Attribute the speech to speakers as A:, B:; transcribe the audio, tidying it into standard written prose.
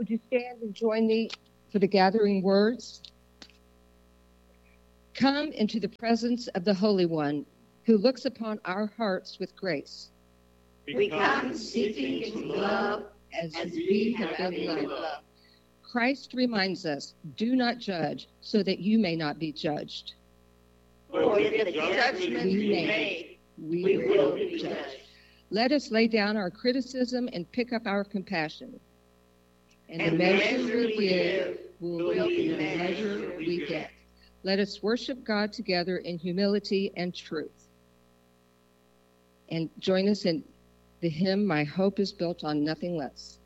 A: Would you stand and join me for the gathering words? Come into the presence of the Holy One, who looks upon our hearts with grace.
B: We come seeking to love as we have been loved.
A: Christ reminds us, do not judge, so that you may not be judged.
B: For if the judgment be made, we will be judged.
A: Let us lay down our criticism and pick up our compassion.
B: And the measure we give will be the measure we get.
A: Let us worship God together in humility and truth. And join us in the hymn, My Hope is Built on Nothing Less.